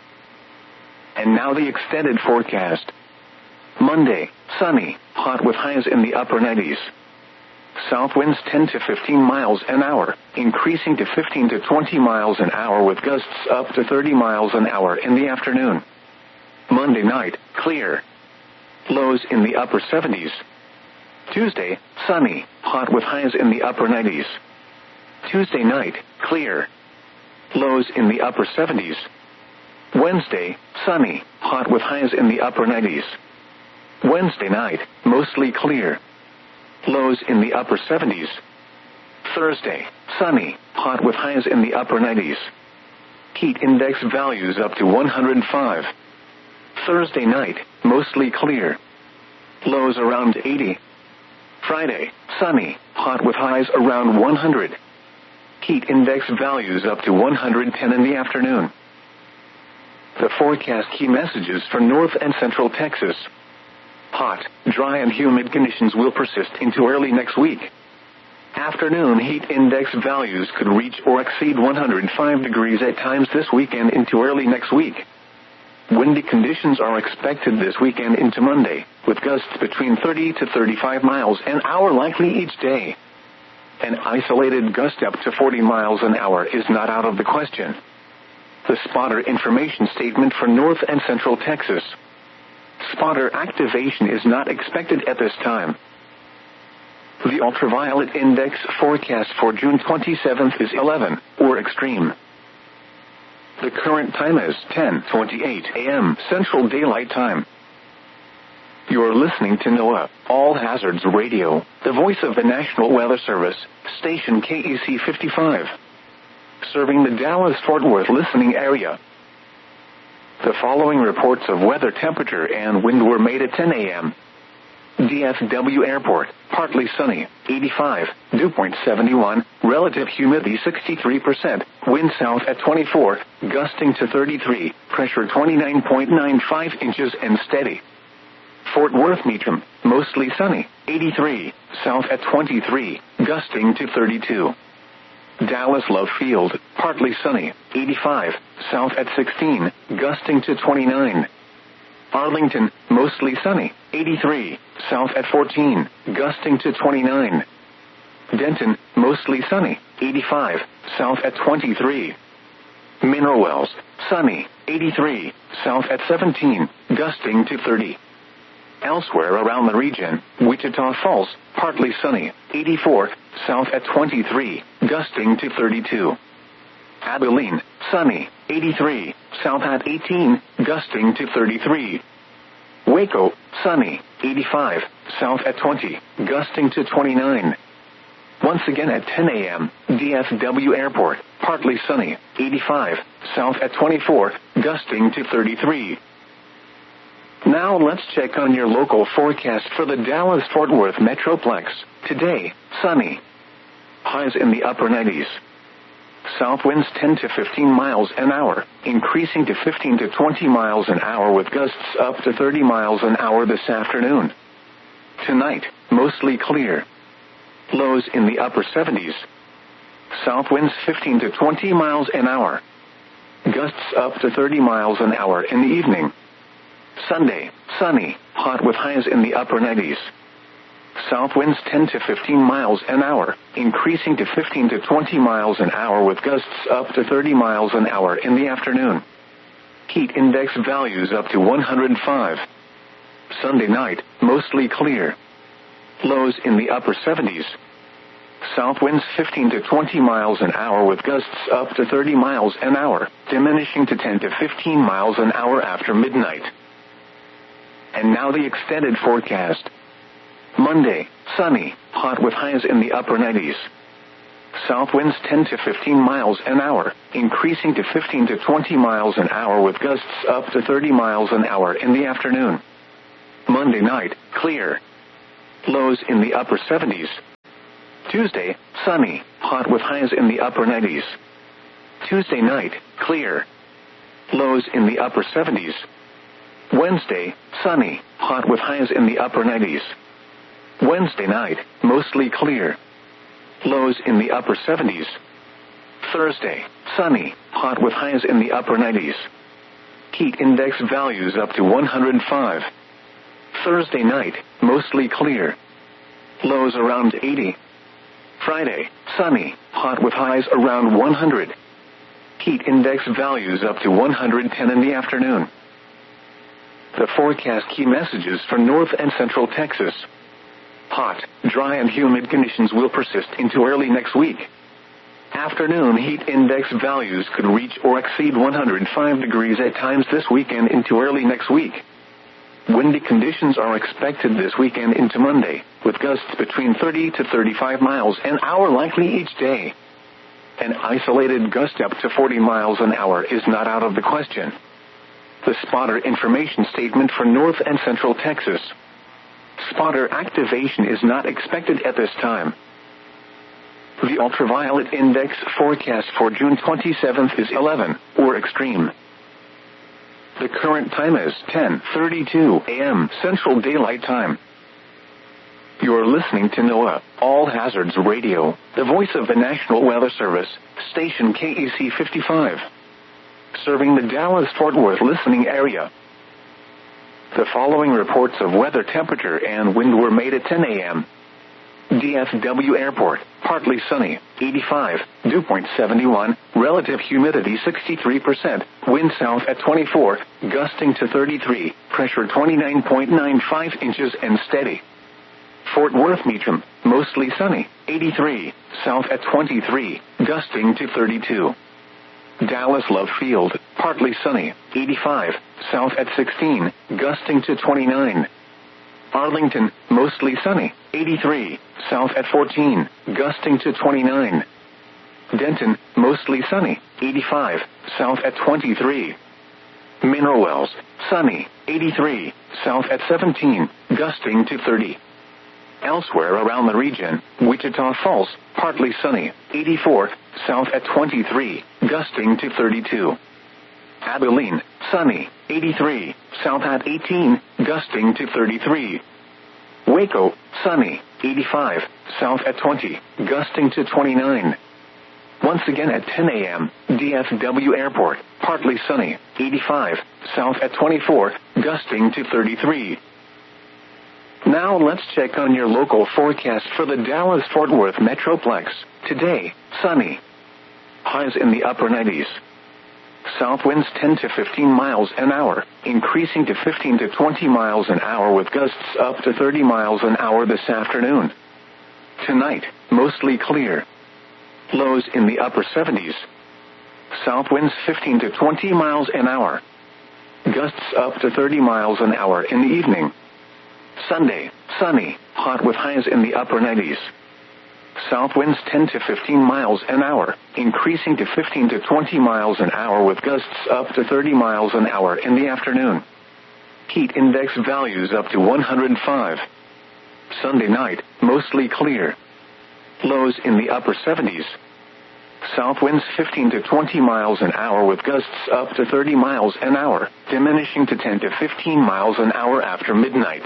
Speaker 1: And now the extended forecast. Monday, sunny, hot with highs in the upper nineties. South winds ten to fifteen miles an hour, increasing to fifteen to twenty miles an hour with gusts up to thirty miles an hour in the afternoon. Monday night, clear. Lows in the upper seventies. Tuesday, sunny, hot with highs in the upper nineties. Tuesday night, clear. Lows in the upper seventies. Wednesday, sunny, hot with highs in the upper nineties. Wednesday night, mostly clear. Lows in the upper seventies. Thursday, sunny, hot with highs in the upper nineties. Heat index values up to one hundred five. Thursday night, mostly clear. Lows around eighty. Friday, sunny, hot with highs around one hundred. Heat index values up to one hundred ten in the afternoon. The forecast key messages for North and Central Texas. Hot, dry and humid conditions will persist into early next week. Afternoon heat index values could reach or exceed one hundred five degrees at times this weekend into early next week. Windy conditions are expected this weekend into Monday, with gusts between thirty to thirty-five miles an hour likely each day. An isolated gust up to forty miles an hour is not out of the question. The spotter information statement for North and Central Texas. Spotter activation is not expected at this time. The ultraviolet index forecast for June twenty-seventh is eleven, or extreme. The current time is ten twenty-eight a.m. Central Daylight Time. You're listening to NOAA, All Hazards Radio, the voice of the National Weather Service, station K E C fifty-five. Serving the Dallas-Fort Worth listening area. The following reports of weather temperature and wind were made at ten a.m. D F W Airport, partly sunny, eighty-five, dew point seventy-one, relative humidity sixty-three percent, wind south at twenty-four, gusting to thirty-three, pressure twenty-nine point nine five inches and steady. Fort Worth Meacham, mostly sunny, eighty-three, south at twenty-three, gusting to thirty-two. Dallas Love Field, partly sunny, eighty-five, south at sixteen, gusting to twenty-nine. Arlington, mostly sunny, eighty-three, south at fourteen, gusting to twenty-nine. Denton, mostly sunny, eighty-five, south at twenty-three. Mineral Wells, sunny, eighty-three, south at seventeen, gusting to thirty. Elsewhere around the region, Wichita Falls, partly sunny, eighty-four, south at twenty-three, gusting to thirty-two. Abilene, sunny, eighty-three, south at eighteen, gusting to thirty-three. Waco, sunny, eighty-five, south at twenty, gusting to twenty-nine. Once again at ten a.m., D F W Airport, partly sunny, eighty-five, south at twenty-four, gusting to thirty-three. Now let's check on your local forecast for the Dallas-Fort Worth Metroplex. Today, sunny. Highs in the upper nineties. South winds ten to fifteen miles an hour, increasing to fifteen to twenty miles an hour with gusts up to thirty miles an hour this afternoon. Tonight, mostly clear. Lows in the upper seventies. South winds fifteen to twenty miles an hour. Gusts up to thirty miles an hour in the evening. Sunday, sunny, hot with highs in the upper nineties. South winds ten to fifteen miles an hour, increasing to fifteen to twenty miles an hour with gusts up to thirty miles an hour in the afternoon. Heat index values up to one hundred five. Sunday night, mostly clear. Lows in the upper seventies. South winds fifteen to twenty miles an hour with gusts up to thirty miles an hour, diminishing to ten to fifteen miles an hour after midnight. And now the extended forecast. Monday, sunny, hot with highs in the upper nineties. South winds ten to fifteen miles an hour, increasing to fifteen to twenty miles an hour with gusts up to thirty miles an hour in the afternoon. Monday night, clear. Lows in the upper seventies. Tuesday, sunny, hot with highs in the upper nineties. Tuesday night, clear. Lows in the upper seventies. Wednesday, sunny, hot with highs in the upper nineties. Wednesday night, mostly clear. Lows in the upper seventies. Thursday, sunny, hot with highs in the upper nineties. Heat index values up to one hundred five. Thursday night, mostly clear. Lows around eighty. Friday, sunny, hot with highs around one hundred. Heat index values up to one hundred ten in the afternoon. The forecast key messages for North and Central Texas. Hot, dry and humid conditions will persist into early next week. Afternoon heat index values could reach or exceed one hundred five degrees at times this weekend into early next week. Windy conditions are expected this weekend into Monday, with gusts between thirty to thirty-five miles an hour likely each day. An isolated gust up to forty miles an hour is not out of the question. The spotter information statement for North and Central Texas. Spotter activation is not expected at this time. The ultraviolet index forecast for June twenty-seventh is eleven, or extreme. The current time is ten thirty-two a m Central Daylight Time. You're listening to NOAA, All Hazards Radio, the voice of the National Weather Service, station K E C fifty-five. Serving the Dallas-Fort Worth listening area. The following reports of weather temperature and wind were made at ten a m D F W Airport, partly sunny, eighty-five, dew point seventy-one, relative humidity sixty-three percent, wind south at twenty-four, gusting to thirty-three, pressure twenty-nine point nine five inches and steady. Fort Worth Meacham, mostly sunny, eighty-three, south at twenty-three, gusting to thirty-two. Dallas Love Field, partly sunny, eighty-five, south at sixteen, gusting to twenty-nine. Arlington, mostly sunny, eighty-three, south at fourteen, gusting to twenty-nine. Denton, mostly sunny, eighty-five, south at twenty-three. Mineral Wells, sunny, eighty-three, south at seventeen, gusting to thirty. Elsewhere around the region, Wichita Falls, partly sunny, eighty-four, south at twenty-three, gusting to thirty-two. Abilene, sunny, eighty-three, south at eighteen, gusting to thirty-three. Waco, sunny, eighty-five, south at twenty, gusting to twenty-nine. Once again at ten a m, D F W Airport, partly sunny, eighty-five, south at twenty-four, gusting to thirty-three. Now let's check on your local forecast for the Dallas-Fort Worth Metroplex. Today, sunny. Highs in the upper nineties. South winds ten to fifteen miles an hour, increasing to fifteen to twenty miles an hour with gusts up to thirty miles an hour this afternoon. Tonight, mostly clear. Lows in the upper seventies. South winds fifteen to twenty miles an hour. Gusts up to thirty miles an hour in the evening. Sunday, sunny, hot with highs in the upper nineties. South winds ten to fifteen miles an hour, increasing to fifteen to twenty miles an hour with gusts up to thirty miles an hour in the afternoon. Heat index values up to one hundred five. Sunday night, mostly clear. Lows in the upper seventies. South winds fifteen to twenty miles an hour with gusts up to thirty miles an hour, diminishing to ten to fifteen miles an hour after midnight.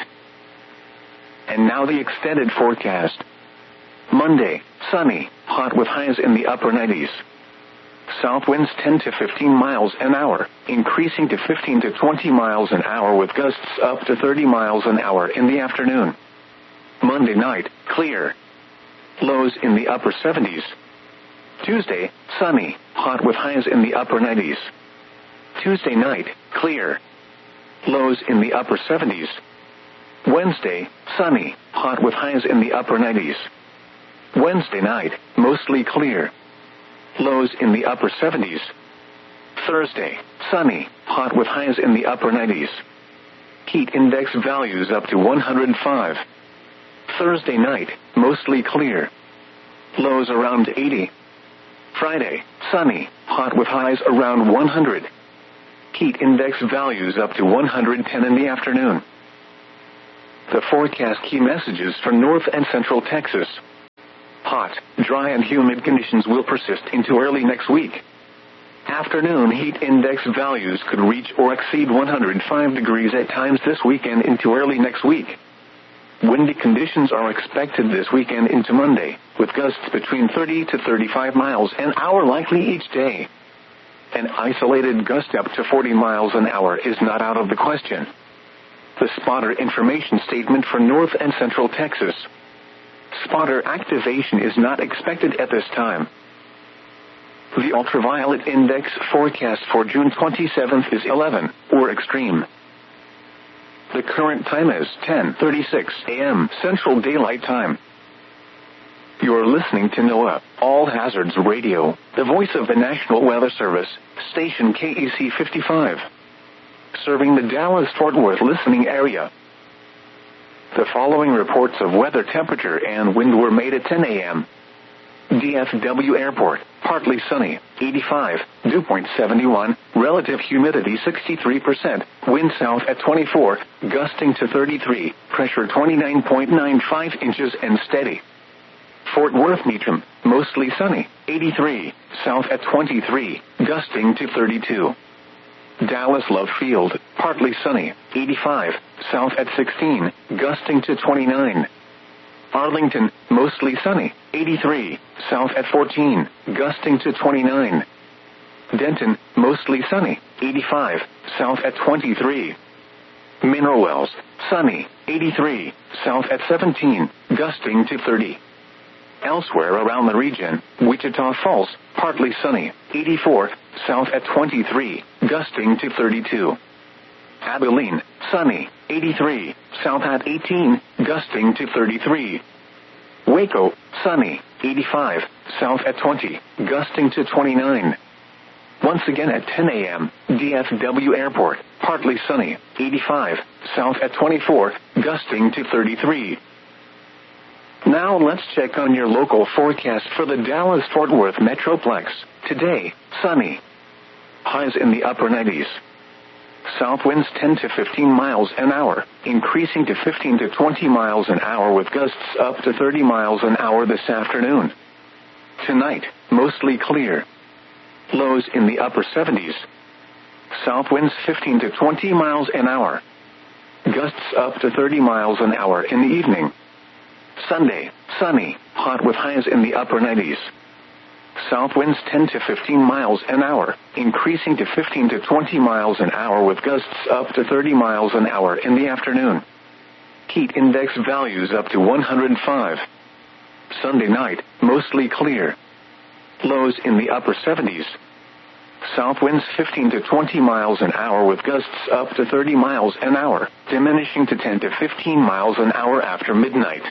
Speaker 1: And now the extended forecast. Monday, sunny, hot with highs in the upper nineties. South winds ten to fifteen miles an hour, increasing to fifteen to twenty miles an hour with gusts up to thirty miles an hour in the afternoon. Monday night, clear. Lows in the upper seventies. Tuesday, sunny, hot with highs in the upper nineties. Tuesday night, clear. Lows in the upper seventies. Wednesday, sunny, hot with highs in the upper nineties. Wednesday night, mostly clear. Lows in the upper seventies. Thursday, sunny, hot with highs in the upper nineties. Heat index values up to one hundred five. Thursday night, mostly clear. Lows around eighty. Friday, sunny, hot with highs around one hundred. Heat index values up to one hundred ten in the afternoon. The forecast key messages for North and Central Texas. Hot, dry and humid conditions will persist into early next week. Afternoon heat index values could reach or exceed one hundred five degrees at times this weekend into early next week. Windy conditions are expected this weekend into Monday, with gusts between thirty to thirty-five miles an hour likely each day. An isolated gust up to forty miles an hour is not out of the question. The spotter information statement for North and Central Texas. Spotter activation is not expected at this time. The ultraviolet index forecast for June twenty-seventh is eleven, or extreme. The current time is ten thirty-six a.m. Central Daylight Time. You're listening to NOAA, All Hazards Radio, the voice of the National Weather Service, station K E C fifty-five. Serving the Dallas-Fort Worth listening area. The following reports of weather temperature and wind were made at ten a.m. D F W Airport, partly sunny, eighty-five, dew point seventy-one, relative humidity sixty-three percent, wind south at twenty-four, gusting to thirty-three, pressure twenty-nine point nine five inches and steady. Fort Worth Meacham, mostly sunny, eighty-three, south at twenty-three, gusting to thirty-two. Dallas Love Field, partly sunny, eighty-five, south at sixteen, gusting to twenty-nine. Arlington, mostly sunny, eighty-three, south at fourteen, gusting to twenty-nine. Denton, mostly sunny, eighty-five, south at twenty-three. Mineral Wells, sunny, eighty-three, south at seventeen, gusting to thirty. Elsewhere around the region, Wichita Falls, partly sunny, eighty-four, south at twenty-three, gusting to thirty-two. Abilene, sunny, eighty-three, south at eighteen, gusting to thirty-three. Waco, sunny, eighty-five, south at twenty, gusting to twenty-nine. Once again at ten a.m., D F W Airport, partly sunny, eighty-five, south at twenty-four, gusting to thirty-three. Now let's check on your local forecast for the Dallas-Fort Worth Metroplex. Today, sunny. Highs in the upper nineties. South winds ten to fifteen miles an hour, increasing to fifteen to twenty miles an hour with gusts up to thirty miles an hour this afternoon. Tonight, mostly clear. Lows in the upper seventies. South winds fifteen to twenty miles an hour. Gusts up to thirty miles an hour in the evening. Sunday, sunny, hot with highs in the upper nineties. South winds ten to fifteen miles an hour, increasing to fifteen to twenty miles an hour with gusts up to thirty miles an hour in the afternoon. Heat index values up to one hundred five. Sunday night, mostly clear. Lows in the upper seventies. South winds fifteen to twenty miles an hour with gusts up to thirty miles an hour, diminishing to ten to fifteen miles an hour after midnight.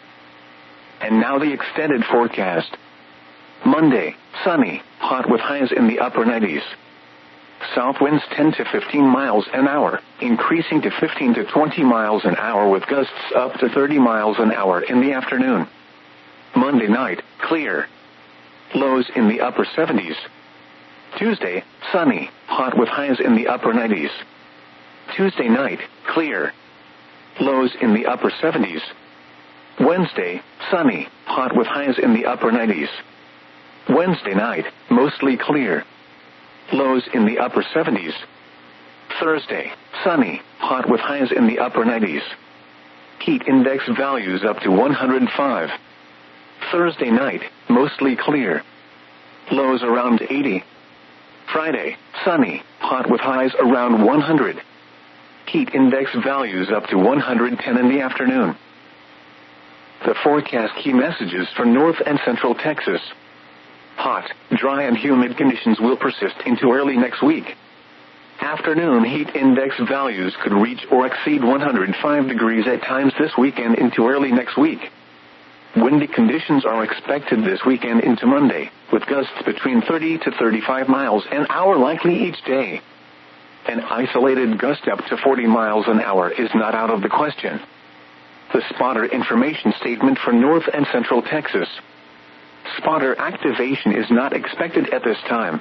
Speaker 1: And now the extended forecast. Monday, sunny, hot with highs in the upper nineties. South winds ten to fifteen miles an hour, increasing to fifteen to twenty miles an hour with gusts up to thirty miles an hour in the afternoon. Monday night, clear. Lows in the upper seventies. Tuesday, sunny, hot with highs in the upper nineties. Tuesday night, clear. Lows in the upper seventies. Wednesday, sunny, hot with highs in the upper nineties. Wednesday night, mostly clear. Lows in the upper seventies. Thursday, sunny, hot with highs in the upper nineties. Heat index values up to one hundred five. Thursday night, mostly clear. Lows around eighty. Friday, sunny, hot with highs around one hundred. Heat index values up to one hundred ten in the afternoon. The forecast key messages for North and Central Texas. Hot, dry and humid conditions will persist into early next week. Afternoon heat index values could reach or exceed one hundred five degrees at times this weekend into early next week. Windy conditions are expected this weekend into Monday, with gusts between thirty to thirty-five miles an hour likely each day. An isolated gust up to forty miles an hour is not out of the question. The spotter information statement for North and Central Texas. Spotter activation is not expected at this time.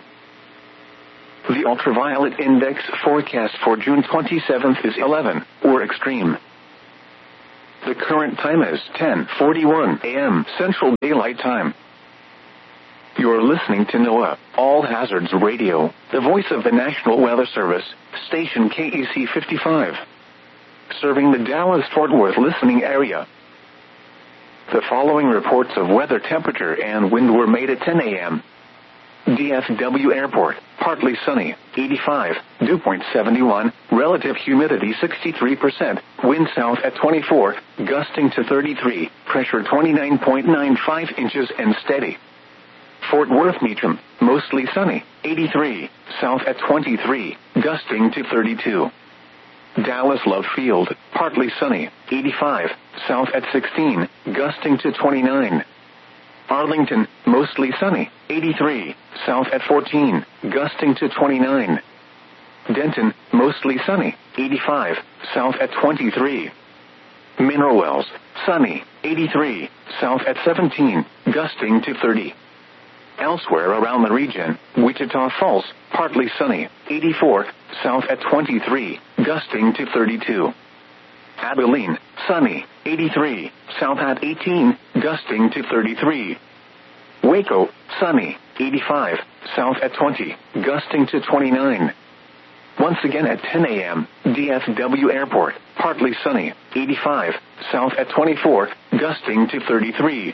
Speaker 1: The ultraviolet index forecast for June twenty-seventh is eleven, or extreme. The current time is ten forty-one a m Central Daylight Time. You're listening to NOAA, All Hazards Radio, the voice of the National Weather Service, station K E C fifty-five. Serving the Dallas-Fort Worth listening area. The following reports of weather temperature and wind were made at ten a m D F W Airport, partly sunny, eighty-five, dew point seventy-one, relative humidity sixty-three percent, wind south at twenty-four, gusting to thirty-three, pressure twenty-nine point nine five inches and steady. Fort Worth Meacham, mostly sunny, eighty-three, south at twenty-three, gusting to thirty-two. Dallas Love Field, partly sunny, eighty-five, south at sixteen, gusting to twenty-nine. Arlington, mostly sunny, eighty-three, south at fourteen, gusting to twenty-nine. Denton, mostly sunny, eighty-five, south at twenty-three. Mineral Wells, sunny, eighty-three, south at seventeen, gusting to thirty. Elsewhere around the region, Wichita Falls, partly sunny, eighty-four, south at twenty-three, gusting to thirty-two. Abilene, sunny, eighty-three, south at eighteen, gusting to thirty-three. Waco, sunny, eighty-five, south at twenty, gusting to twenty-nine. Once again at ten a m, D F W Airport, partly sunny, eighty-five, south at twenty-four, gusting to thirty-three.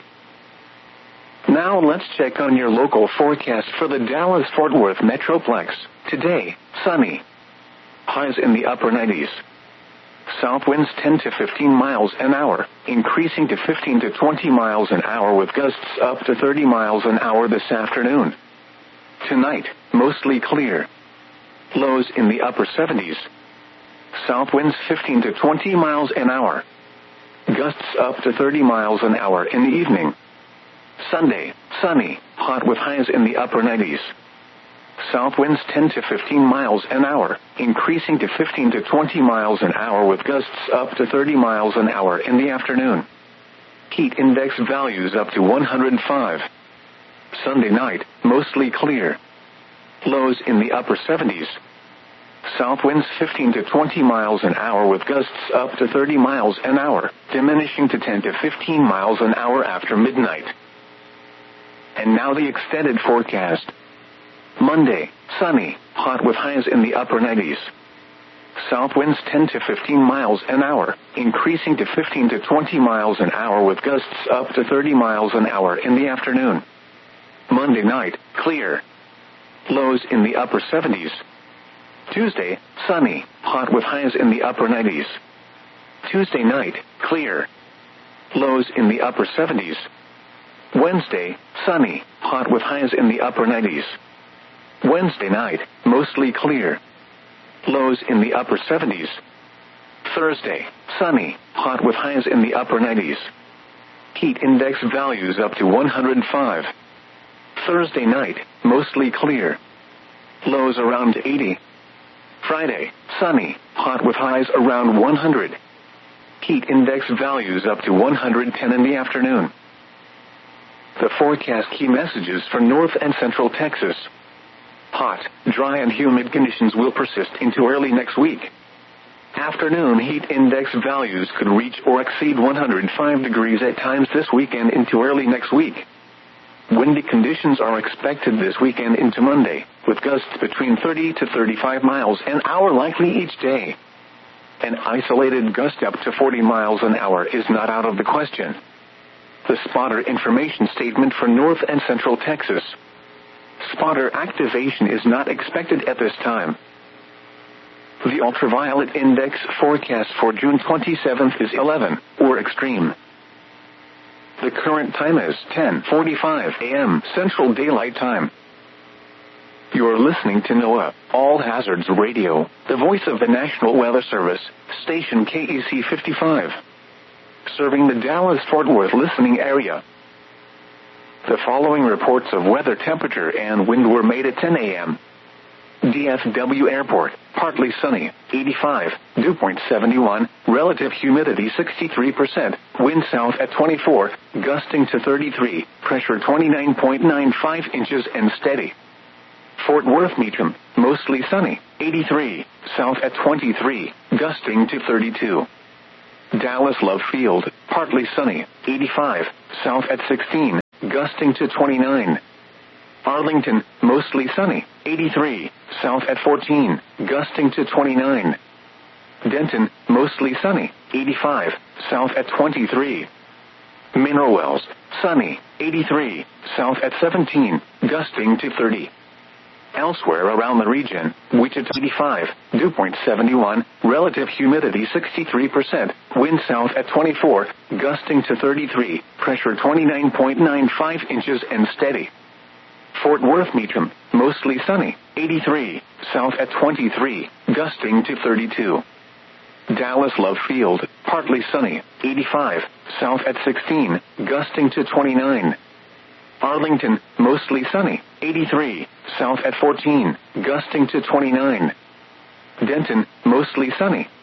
Speaker 1: Now let's check on your local forecast for the Dallas-Fort Worth Metroplex. Today, sunny. Highs in the upper nineties. South winds ten to fifteen miles an hour, increasing to fifteen to twenty miles an hour with gusts up to thirty miles an hour this afternoon. Tonight, mostly clear. Lows in the upper seventies. South winds fifteen to twenty miles an hour. Gusts up to thirty miles an hour in the evening. Sunday, sunny, hot with highs in the upper nineties. South winds ten to fifteen miles an hour, increasing to fifteen to twenty miles an hour with gusts up to thirty miles an hour in the afternoon. Heat index values up to one hundred five. Sunday night, mostly clear. Lows in the upper seventies. South winds fifteen to twenty miles an hour with gusts up to thirty miles an hour, diminishing to ten to fifteen miles an hour after midnight. And now the extended forecast. Monday, sunny, hot with highs in the upper nineties. South winds ten to fifteen miles an hour, increasing to fifteen to twenty miles an hour with gusts up to thirty miles an hour in the afternoon. Monday night, clear. Lows in the upper seventies. Tuesday, sunny, hot with highs in the upper nineties. Tuesday night, clear. Lows in the upper seventies. Wednesday, sunny, hot with highs in the upper nineties. Wednesday night, mostly clear. Lows in the upper seventies. Thursday, sunny, hot with highs in the upper nineties. Heat index values up to one hundred five. Thursday night, mostly clear. Lows around eighty. Friday, sunny, hot with highs around one hundred. Heat index values up to one hundred ten in the afternoon. The forecast key messages for North and Central Texas. Hot, dry and humid conditions will persist into early next week. Afternoon heat index values could reach or exceed one hundred five degrees at times this weekend into early next week. Windy conditions are expected this weekend into Monday, with gusts between thirty to thirty-five miles an hour likely each day. An isolated gust up to forty miles an hour is not out of the question. The spotter information statement for North and Central Texas. Spotter activation is not expected at this time. The ultraviolet index forecast for June twenty-seventh is eleven, or extreme. The current time is ten forty-five a m Central Daylight Time. You're listening to NOAA, All Hazards Radio, the voice of the National Weather Service, station K E C fifty-five. Serving the Dallas-Fort Worth listening area. The following reports of weather temperature and wind were made at ten a m D F W Airport, partly sunny, eighty-five, dew point seventy-one, relative humidity sixty-three percent, wind south at twenty-four, gusting to thirty-three, pressure twenty-nine point nine five inches and steady. Fort Worth Meacham, mostly sunny, eighty-three, south at twenty-three, gusting to thirty-two. Dallas Love Field, partly sunny, eighty-five, south at sixteen, gusting to twenty-nine. Arlington, mostly sunny, eighty-three, south at fourteen, gusting to twenty-nine. Denton, mostly sunny, eighty-five, south at twenty-three. Mineral Wells, sunny, eighty-three, south at seventeen, gusting to thirty. Elsewhere around the region, Wichita eighty-five, dew point seventy-one, relative humidity sixty-three percent, wind south at twenty-four, gusting to thirty-three, pressure twenty-nine point nine five inches and steady. Fort Worth Meacham, mostly sunny, eighty-three, south at twenty-three, gusting to thirty-two. Dallas Love Field, partly sunny, eighty-five, south at sixteen, gusting to twenty-nine. Arlington, mostly sunny, eighty-three, south at fourteen, gusting to twenty-nine. Denton, mostly sunny,